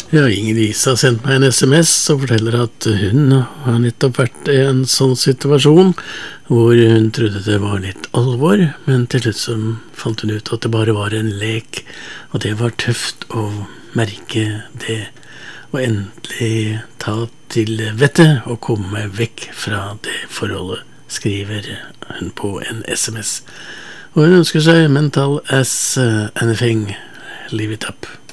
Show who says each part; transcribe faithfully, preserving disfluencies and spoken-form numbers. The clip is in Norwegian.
Speaker 1: Ja, Inger Lise har sendt meg en sms og forteller at hun har nettopp vært i en sånn situasjon hvor hun trodde det var litt alvor, men til slutt så fant hun ut at det bare var en lek, og det var tøft å merke det, og endelig ta til vettet og komme vekk fra det forholdet, skriver hun på en sms. Og hun ønsker seg mental as anything, leave it up.